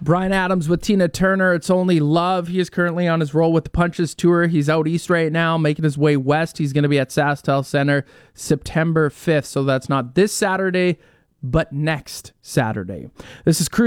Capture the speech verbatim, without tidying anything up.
Bryan Adams with Tina Turner, It's Only Love. He is currently on his Roll with the Punches tour. He's out east right now, making his way west. He's going to be at SaskTel Center September fifth. So that's not this Saturday, but next Saturday. This is Cruise